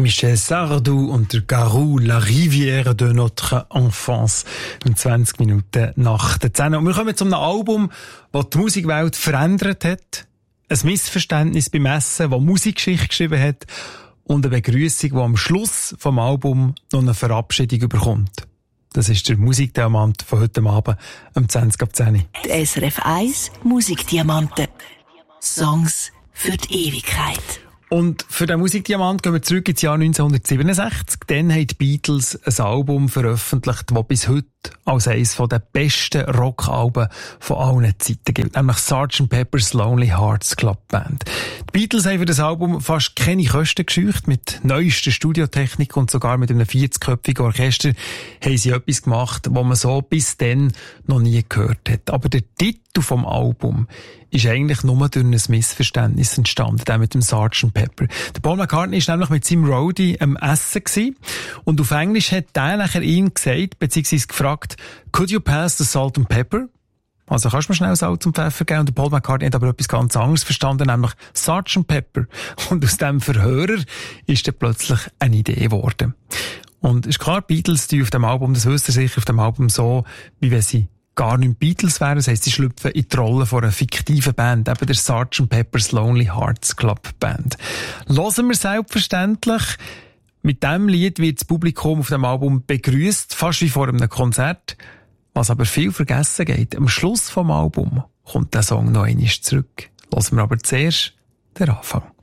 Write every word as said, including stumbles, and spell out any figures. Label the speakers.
Speaker 1: Michel Sardou und der Garou, La Rivière de notre enfance. Um zwanzig Minuten nach der zehn. Und wir kommen zu einem Album, das die Musikwelt verändert hat. Ein Missverständnis beim Essen, das Musikgeschichte geschrieben hat. Und eine Begrüßung, die am Schluss vom Album noch eine Verabschiedung bekommt. Das ist der Musikdiamant von heute Abend, um zwanzig ab zehn.
Speaker 2: Die S R F eins Musikdiamanten. Songs für die Ewigkeit.
Speaker 1: Und für den Musikdiamant gehen wir zurück ins Jahr neunzehnhundertsiebenundsechzig. Dann haben die Beatles ein Album veröffentlicht, das bis heute als eines der besten Rockalben von allen Zeiten gilt. Nämlich Sergeant Pepper's Lonely Hearts Club Band. Die Beatles haben für das Album fast keine Kosten gescheucht. Mit neuester Studiotechnik und sogar mit einem vierzigköpfigen Orchester haben sie etwas gemacht, was man so bis dann noch nie gehört hat. Aber der Titel vom Album ist eigentlich nur durch ein Missverständnis entstanden, der mit dem Sergeant Pepper. Der Paul McCartney war nämlich mit seinem Roadie am Essen gewesen, und auf Englisch hat der nachher ihn gesagt, beziehungsweise gefragt, could you pass the salt and pepper? Also kannst du mir schnell Salz und Pfeffer geben? Und der Paul McCartney hat aber etwas ganz anderes verstanden, nämlich Sergeant Pepper. Und aus dem Verhörer ist dann plötzlich eine Idee geworden. Und ist klar, Beatles, die auf dem Album, das wisst ihr sicher, auf dem Album so, wie wenn sie gar nicht Beatles wären. Das heisst, sie schlüpfen in die Rolle von einer fiktiven Band, eben der Sergeant Pepper's Lonely Hearts Club Band. Hören wir selbstverständlich. Mit diesem Lied wird das Publikum auf dem Album begrüßt, fast wie vor einem Konzert. Was aber viel vergessen geht, am Schluss vom Album kommt der Song noch einmal zurück. Hören wir aber zuerst den Anfang.